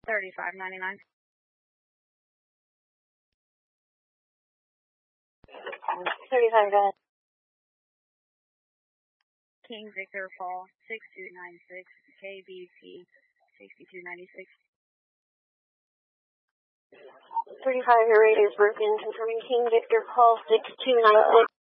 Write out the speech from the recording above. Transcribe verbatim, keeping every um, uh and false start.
thirty-five ninety-nine. thirty-five, go ahead. King Victor Paul, six two nine six, K B P, sixty-two ninety-six. thirty-five, your radio's broken, confirming King Victor Paul, six two nine six.